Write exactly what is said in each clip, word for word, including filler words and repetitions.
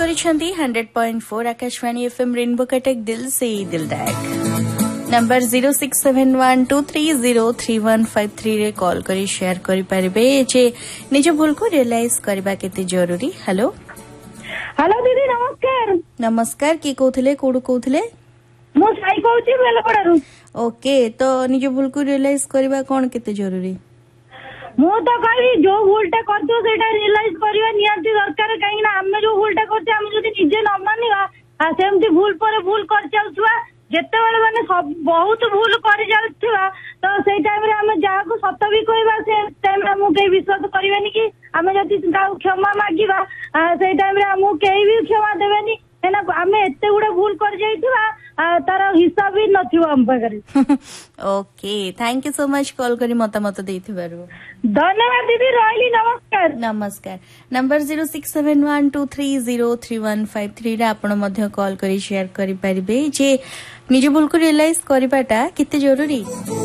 करिसेंती hundred point four Akashvani FM rainbow Cuttack दिल से दिल दाग number zero six seven one two three zero three one five three रे call करी शेयर करि परिबे जे निज भूल को रियलाइज करबा केते जरूरी। हेलो हेलो दीदी नमस्कार। नमस्कार की कहउथिले कोडु कहउथिले मु साई कहउची बेलपड़ारू। ओके तो निज भूल को रियलाइज करबा कोन केते जरूरी? मु तो कहि जो भूलटा करतो सेटा रियलाइज करबा नियंती दरकार काहे ना हम जो भूलटा करते हम जदी निजे न मानिबा सेमती भूल पर भूल कर चलथुवा जेते बेले माने सब बहुत भूल कर जालथुवा तो सेई टाइम रे हम जा को सत्य भी कहबा से टाइम रे हम के विश्वास करबानी कि हम जदी ताऊ क्षमा मागिबा सेई टाइम रे हम के भी क्षमा देबेनी एना हम एते गुडे भूल कर जाइथुवा तार हिसाब भी नथिबो हम पाखरे। Okay thank you so much call करी मतामत देथिबारु धन्यवाद दीदी रहली नमस्कार। नमस्कार number zero six seven one two three zero three one five three रे आपण मध्य कॉल करी शेयर करि परिबे जे निज भूल को रियलाइज करबाटा केते जरूरी।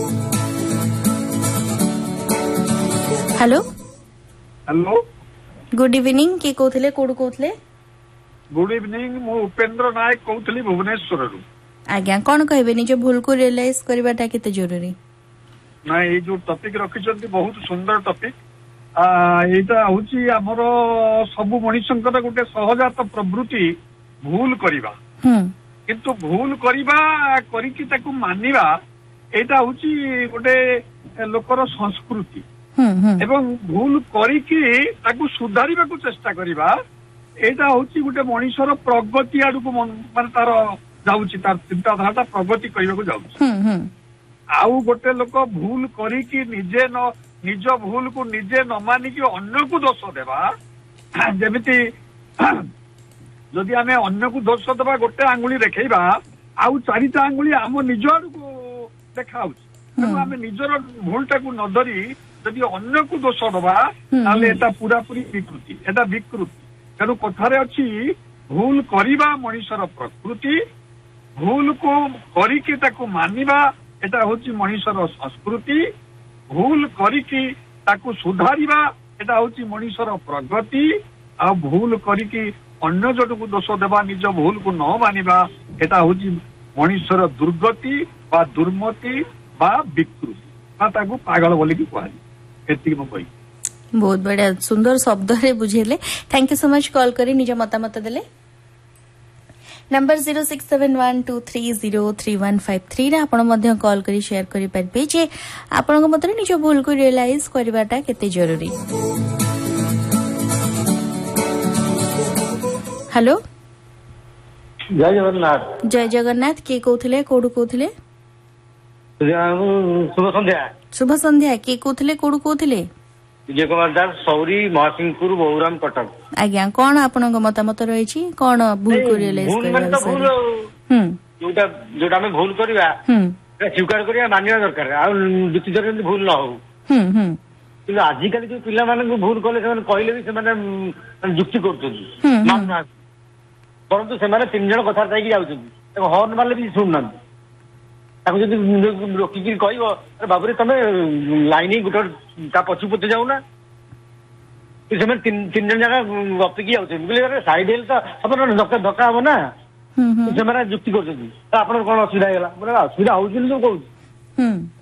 हेलो हेलो गुड इवनिंग के कहउथिले कोड कहउथिले? गुड इवनिंग मु उपेंद्र नायक कहउथली भुवनेश्वर रु। आज्ञा कोन कहबे निज भूल को रियलाइज करबाटा केते जरूरी? ना ये जो टॉपिक रखिछंती बहुत सुंदर टॉपिक आ एटा होची हमर सब मनुष्यंकर गोटे सहजात प्रवृत्ति भूल करिबा हम किंतु भूल करिबा करिकि ताकू मानिबा एटा होची गोटे लोकर संस्कृति हम हम एवं भूल करिकि ताकू सुधारिबा को चेष्टा करिबा एटा होची गोटे मनुष्यर प्रगति आडू को माने तार जाउची तार चिंताधारा प्रगति करिबा को जाउची हम हम आउ गोटे लोक भूल करिकि निजे न निज भूल को निजे न मानिकि अन्य को दोष देवा जेमिति जदि आमे अन्य को दोष देवा गोटे आंगुली देखेबा आउ चारिटा आंगुली आम निज आडू को देखाउची तेणु आमे निजर भूलटा को न धरी जदि अन्य को दोष देवा ताले एटा पूरा पूरी विकृति एटा विकृति तेणु कथारे अछि भूल करिबा मनुष्यर प्रकृति भूल को करिकि ताकू मानिबा एटा होची मनुष्यर संस्कृति भूल करिकि ताकू सुधारिबा एटा होची मनुष्यर प्रगति आ भूल करिकि अन्य जन को दोष देबा निज भूल को न मानिबा एटा होची मनुष्यर दुर्गति बा दुर्मति बा विकृति बा ताकू पागल बोली कि कहली एति म कहि बहुत बढ़िया सुंदर शब्द रे बुझेले। Thank you so much call करी निज मतामत देले। Number zero six seven one two three zero three one five three रे आपण मध्य कॉल करी शेयर करि परबे जे आपण को मतरे निज भूल को रियलाइज करबाटा केते जरूरी। हेलो जय जगन्नाथ। जय जगन्नाथ के कहउथिले कोडु कहउथिले? शुभ संध्या। शुभ संध्या के कहउथिले कोडु कहउथिले? विजय कुमार दास सौरी महासिंहपुर बहुराम कटक। आज्ञा कौन आपण मतामत रही कौन भूल को रियलाइज करबा हम जोटा जोटा हम भूल करबा हम स्वीकार करबा मानिया दरकार आ दुति जरे भूल न हो हम हम कि आजि काली जो पिला माने भूल कले से कहले भी से माने जुक्ति करछथि मानना परंतु से माने तीन जण कथा जाई जाउछथि हॉर्न मारले भी सुनना ताको जदि रोकी कि कहबो अरे बाबरे तमे लाइन गुटर ता पछु पते जाउ ना से माने तीन तीन जण जगह गप की आउछथि बोले अरे साइड हेल त अपन धक्का धक्का हो ना हम हम से माने जुक्ति करछथि त आपण कोन असुविधा हैला बोले असुविधा होउछि जो कहू हम